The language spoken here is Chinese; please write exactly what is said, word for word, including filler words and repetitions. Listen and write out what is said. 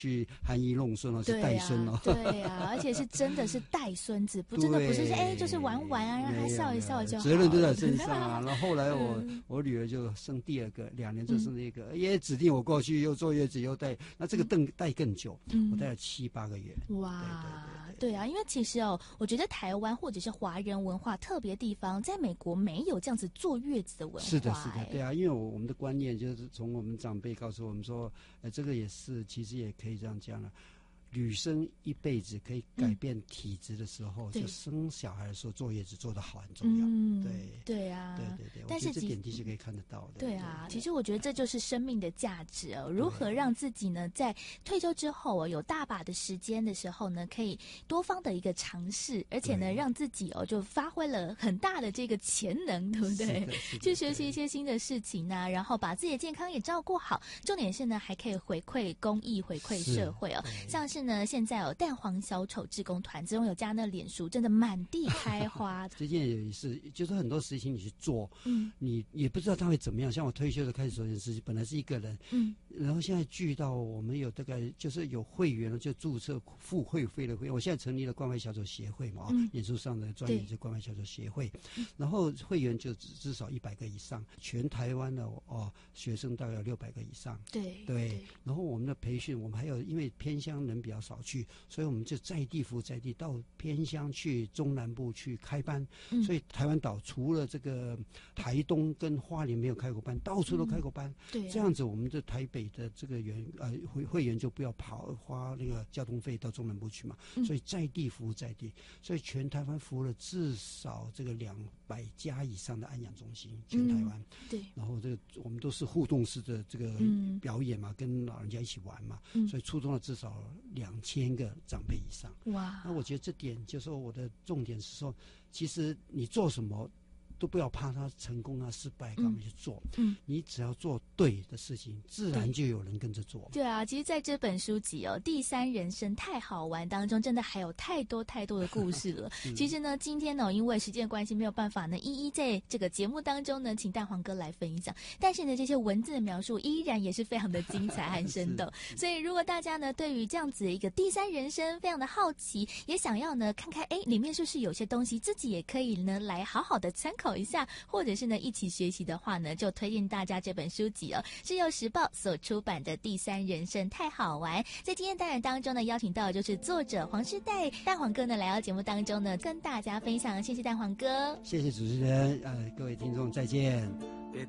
去含饴弄孙哦，是带孙哦， 对啊，而且是真的是带孙子，不真的不是说哎就是玩玩啊，让他笑一笑就好， 责任都在身上啊。然后后来我、嗯、我女儿就生第二个，两年就生第一个，也、嗯、指定我过去又坐月子又带，那这个带带更久，嗯、我带了七八个月。 哇，对, 对, 对, 对, 对啊，因为其实哦，我觉得台湾或者是华人文化特别地方，在美国没有这样子坐月子的文化。 是的，是的，对啊，因为我我们的观念就是从我们长辈告诉我们说，呃，这个也是其实也可以这样讲了。女生一辈子可以改变体质的时候，嗯、就生小孩的时候坐月子做得好很重要。嗯，对对啊， 对对对。 但是这点的确可以看得到的。 对啊，对，其实我觉得这就是生命的价值哦。如何让自己呢，在退休之后哦，有大把的时间的时候呢，可以多方的一个尝试，而且呢，让自己哦就发挥了很大的这个潜能，对不对？去学习一些新的事情啊，然后把自己的健康也照顾好。重点是呢，还可以回馈公益，回馈社会哦，像是。呢，现在有蛋黄小丑志工团，之中有加那脸书，真的满地开花。 这件也是，就是很多事情你去做，嗯，你也不知道他会怎么样。像我退休的开始做这件事情，本来是一个人，嗯，然后现在聚到我们有大概就是有会员了，就注册付会费的会员。我现在成立了关怀小丑协会嘛，嗯，脸书上的专业是关怀小丑协会，然后会员就至少一百个以上，全台湾的哦学生大概有六百个以上， 对对。然后我们的培训，我们还有因为偏乡人比较少去，所以我们就在地服务在地，到偏乡去中南部去开班。嗯、所以台湾岛除了这个台东跟花莲没有开过班，到处都开过班。嗯、对、啊，这样子我们的台北的这个员呃会会员就不要跑花那个交通费到中南部去嘛。嗯、所以在地服务在地，所以全台湾服务了至少这个两百家以上的安养中心，全台湾。嗯、对，然后这个我们都是互动式的这个表演嘛，嗯、跟老人家一起玩嘛，嗯、所以触动了至少两千个长辈以上。哇！那我觉得这点就是说我的重点是说，其实你做什么都不要怕他成功啊失败，干嘛去做？嗯，你只要做对的事情，自然就有人跟着做。 对啊，其实在这本书籍哦，《第三人生太好玩》当中，真的还有太多太多的故事了。其实呢，今天呢，因为时间关系，没有办法呢，一一在这个节目当中呢，请蛋黄哥来分享。但是呢，这些文字的描述依然也是非常的精彩和生动。所以，如果大家呢对于这样子的一个第三人生非常的好奇，也想要呢看看，哎，里面是不是有些东西自己也可以呢来好好的参考一下，或者是呢一起学习的话呢，就推荐大家这本书籍哦，是由时报所出版的《第三人生太好玩》。在今天单元当中呢，邀请到的就是作者黄世代蛋黄哥呢来到节目当中呢，跟大家分享。谢谢蛋黄哥， 谢谢主持人，呃，各位听众再见。 别